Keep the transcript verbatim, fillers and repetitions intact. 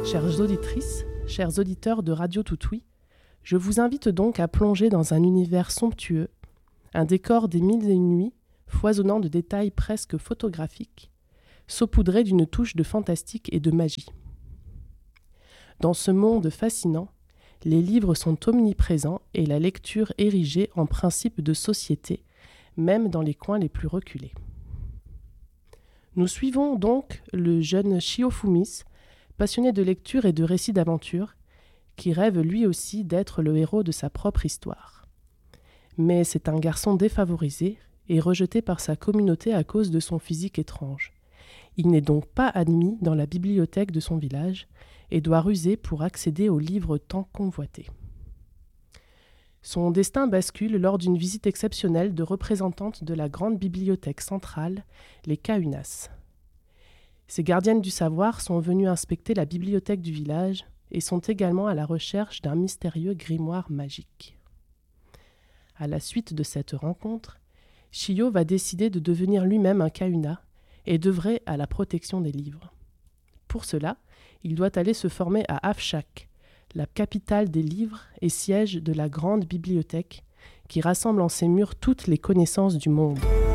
Chères auditrices, chers auditeurs de Radio Toutoui, je vous invite donc à plonger dans un univers somptueux, un décor des mille et une nuits, foisonnant de détails presque photographiques, saupoudré d'une touche de fantastique et de magie. Dans ce monde fascinant, les livres sont omniprésents et la lecture érigée en principe de société, même dans les coins les plus reculés. Nous suivons donc le jeune Shiofumis, passionné de lecture et de récits d'aventure, qui rêve lui aussi d'être le héros de sa propre histoire. Mais c'est un garçon défavorisé et rejeté par sa communauté à cause de son physique étrange. Il n'est donc pas admis dans la bibliothèque de son village et doit ruser pour accéder aux livres tant convoités. Son destin bascule lors d'une visite exceptionnelle de représentantes de la grande bibliothèque centrale, les Kaunas. Ces gardiennes du savoir sont venues inspecter la bibliothèque du village et sont également à la recherche d'un mystérieux grimoire magique. À la suite de cette rencontre, Shio va décider de devenir lui-même un Kauna et d'œuvrer à la protection des livres. Pour cela, il doit aller se former à Afshak, la capitale des livres et siège de la grande bibliothèque qui rassemble en ses murs toutes les connaissances du monde.